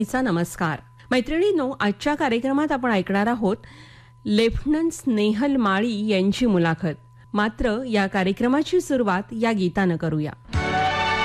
चा नमस्कार. मैत्रिणींनो, आजच्या कार्यक्रमात आपण ऐकणार आहोत लेफ्टनंट स्नेहल माळी यांची मुलाखत. मात्र या कार्यक्रमाची सुरुवात या गीतानं करूया.